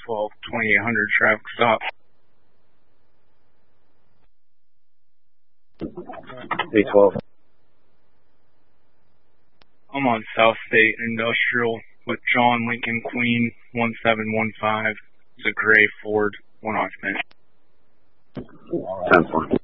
812, 2800 traffic stop. 812. I'm on South State Industrial with John Lincoln Queen 1715. It's a gray Ford, one occupant. 10-4.